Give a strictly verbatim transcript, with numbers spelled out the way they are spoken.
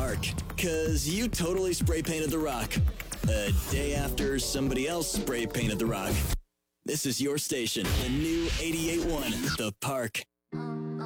Park. Cause you totally spray painted the rock. A day after somebody else spray painted the rock. This is your station, the new eighty-eight point one, The Park.